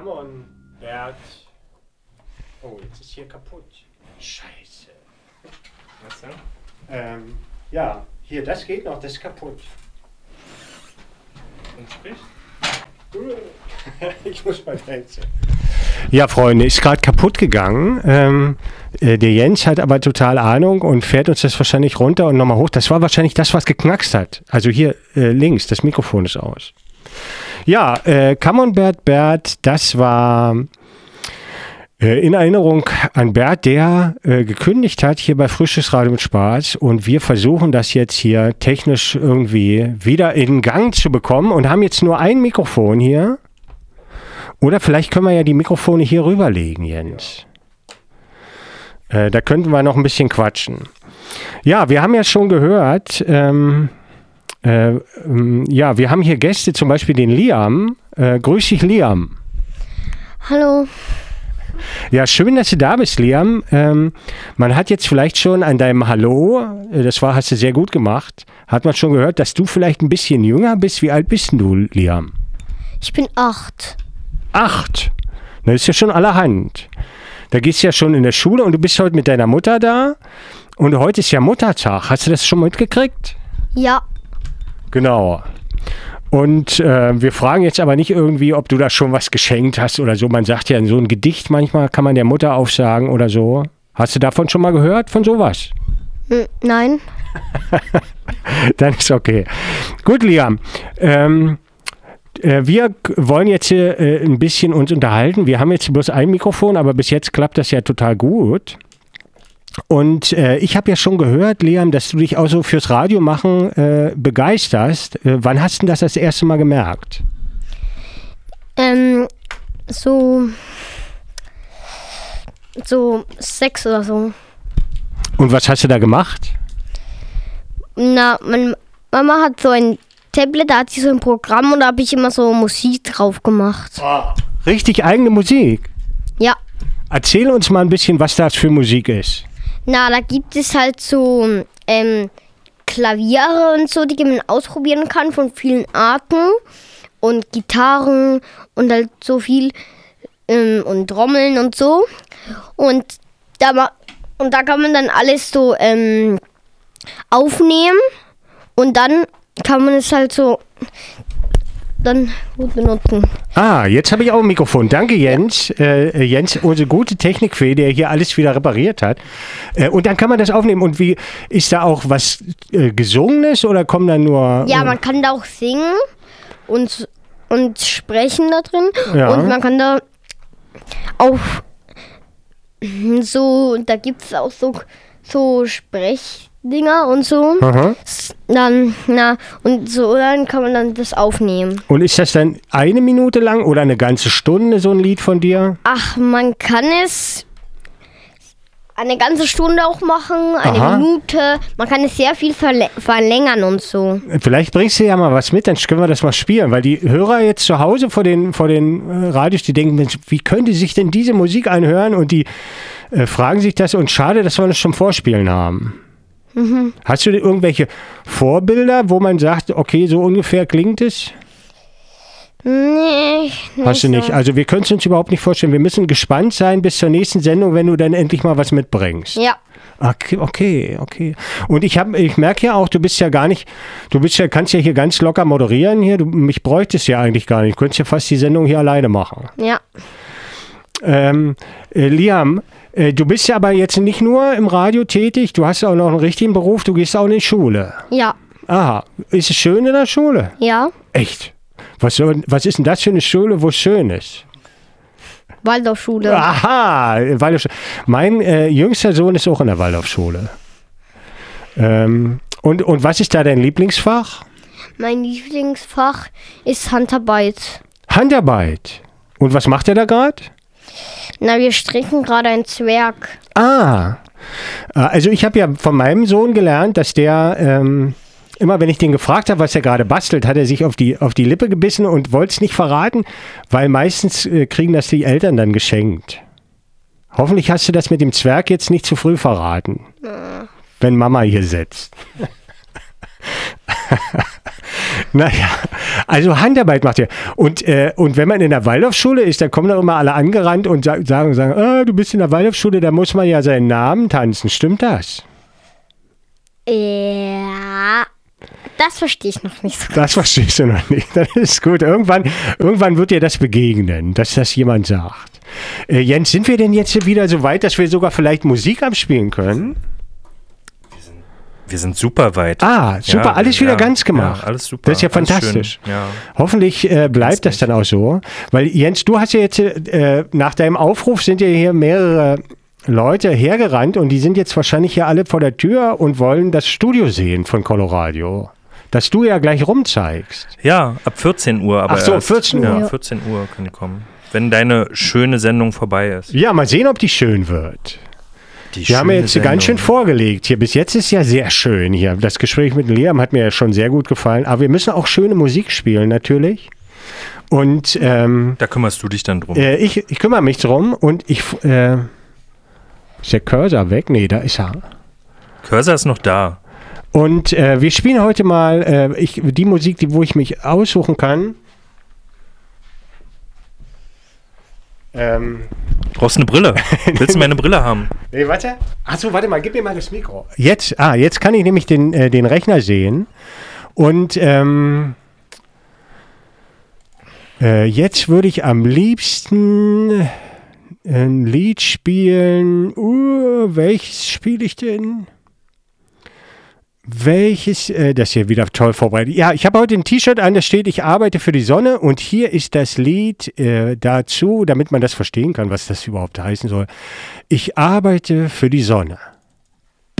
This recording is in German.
Come on, Bert. Oh, jetzt ist hier kaputt. Scheiße. Was denn? Ja, hier, das geht noch, das ist kaputt. Und sprich? Ich muss mal helfen. Ja, Freunde, ist gerade kaputt gegangen. Der Jens hat aber total Ahnung und fährt uns das wahrscheinlich runter und nochmal hoch. Das war wahrscheinlich das, was geknackst hat. Also hier links, das Mikrofon ist aus. Ja, Come on Bert, das war in Erinnerung an Bert, der gekündigt hat hier bei Frisches Radio mit Spaß, und wir versuchen das jetzt hier technisch irgendwie wieder in Gang zu bekommen und haben jetzt nur ein Mikrofon hier. Oder vielleicht können wir ja die Mikrofone hier rüberlegen, Jens. Da könnten wir noch ein bisschen quatschen. Ja, wir haben ja schon gehört, ja, wir haben hier Gäste, zum Beispiel den Liam. Grüß dich, Liam. Hallo. Ja, schön, dass du da bist, Liam. Man hat jetzt vielleicht schon an deinem Hallo, hast du sehr gut gemacht, hat man schon gehört, dass du vielleicht ein bisschen jünger bist. Wie alt bist denn du, Liam? Ich bin 8. 8? Das ist ja schon allerhand. Da gehst du ja schon in der Schule und du bist heute mit deiner Mutter da. Und heute ist ja Muttertag. Hast du das schon mitgekriegt? Ja. Genau. Und wir fragen jetzt aber nicht irgendwie, ob du da schon was geschenkt hast oder so. Man sagt ja, so ein Gedicht manchmal kann man der Mutter aufsagen oder so. Hast du davon schon mal gehört, von sowas? Nein. Dann ist okay. Gut, Liam. Wir wollen jetzt ein bisschen uns unterhalten. Wir haben jetzt bloß ein Mikrofon, aber bis jetzt klappt das ja total gut. Und ich habe ja schon gehört, Liam, dass du dich auch so fürs Radio machen begeisterst. Wann hast du das erste Mal gemerkt? So 6 oder so. Und was hast du da gemacht? Na, meine Mama hat so ein Tablet, da hat sie so ein Programm und da habe ich immer so Musik drauf gemacht. Ah, richtig eigene Musik? Ja. Erzähl uns mal ein bisschen, was das für Musik ist. Na, da gibt es halt so Klaviere und so, die man ausprobieren kann von vielen Arten und Gitarren und halt so viel und Trommeln und so. Und da kann man dann alles so aufnehmen und dann kann man es halt so dann gut benutzen. Ah, jetzt habe ich auch ein Mikrofon. Danke, Jens. Jens, unsere gute Technikfee, der hier alles wieder repariert hat. Und dann kann man das aufnehmen. Und wie, ist da auch was Gesungenes oder kommen da nur... Ja, man kann da auch singen und sprechen da drin. Ja. Und man kann da auch so, da gibt es auch so Sprechdinger und so. Aha. Dann kann man dann das aufnehmen. Und ist das dann 1 Minute lang oder eine ganze Stunde, so ein Lied von dir? Ach, man kann es eine ganze Stunde auch machen, eine Aha. Minute. Man kann es sehr viel verlängern und so. Vielleicht bringst du ja mal was mit, dann können wir das mal spielen. Weil die Hörer jetzt zu Hause vor den Radios, die denken, Mensch, wie könnte sich denn diese Musik anhören? Und die fragen sich das, und schade, dass wir das schon vorspielen haben. Mhm. Hast du irgendwelche Vorbilder, wo man sagt, okay, so ungefähr klingt es? Nee, hast du nicht. So. Also wir können es uns überhaupt nicht vorstellen. Wir müssen gespannt sein bis zur nächsten Sendung, wenn du dann endlich mal was mitbringst. Ja. Okay. Und ich merke ja auch, kannst ja hier ganz locker moderieren hier. Mich bräuchtest ja eigentlich gar nicht. Du könntest ja fast die Sendung hier alleine machen. Ja. Liam, du bist ja aber jetzt nicht nur im Radio tätig, du hast auch noch einen richtigen Beruf, du gehst auch in die Schule. Ja. Aha, ist es schön in der Schule? Ja. Echt? Was ist denn das für eine Schule, wo es schön ist? Waldorfschule. Aha, Waldorfschule. Mein jüngster Sohn ist auch in der Waldorfschule. Und was ist da dein Lieblingsfach? Mein Lieblingsfach ist Handarbeit. Handarbeit? Und was macht er da gerade? Na, wir stricken gerade ein Zwerg. Ah, also ich habe ja von meinem Sohn gelernt, dass der immer, wenn ich den gefragt habe, was er gerade bastelt, hat er sich auf die Lippe gebissen und wollte es nicht verraten, weil meistens kriegen das die Eltern dann geschenkt. Hoffentlich hast du das mit dem Zwerg jetzt nicht zu früh verraten, wenn Mama hier sitzt. Naja, also Handarbeit macht ihr. Und wenn man in der Waldorfschule ist, dann kommen doch immer alle angerannt und sagen, du bist in der Waldorfschule, da muss man ja seinen Namen tanzen. Stimmt das? Ja, das verstehe ich noch nicht so. Das verstehst du noch nicht. Das ist gut. Irgendwann wird dir das begegnen, dass das jemand sagt. Jens, sind wir denn jetzt wieder so weit, dass wir sogar vielleicht Musik abspielen können? Wir sind super weit. Ah, super, ja, alles wieder ganz gemacht. Ja, alles super. Das ist ja fantastisch. Ja. Hoffentlich bleibt das dann auch so. Weil Jens, du hast ja jetzt, nach deinem Aufruf sind ja hier mehrere Leute hergerannt und die sind jetzt wahrscheinlich hier alle vor der Tür und wollen das Studio sehen von Coloradio. Das du ja gleich rumzeigst. Ja, ab 14 Uhr. Aber ach so, 14 Uhr. Ja, 14 Uhr können die kommen. Wenn deine schöne Sendung vorbei ist. Ja, mal sehen, ob die schön wird. Wir haben ja jetzt ganz schön vorgelegt hier. Bis jetzt ist ja sehr schön hier. Das Gespräch mit Liam hat mir ja schon sehr gut gefallen. Aber wir müssen auch schöne Musik spielen, natürlich. Und da kümmerst du dich dann drum. Ich kümmere mich drum und ist der Cursor weg? Nee, da ist er. Cursor ist noch da. Und wir spielen heute mal die Musik, wo ich mich aussuchen kann. Brauchst du eine Brille? Willst du meine Brille haben? Nee, warte. Achso, warte mal, gib mir mal das Mikro. Jetzt kann ich nämlich den Rechner sehen. Und jetzt würde ich am liebsten ein Lied spielen. Welches spiele ich denn? Welches, das hier wieder toll vorbereitet. Ja, ich habe heute ein T-Shirt an, da steht, ich arbeite für die Sonne und hier ist das Lied dazu, damit man das verstehen kann, was das überhaupt heißen soll. Ich arbeite für die Sonne.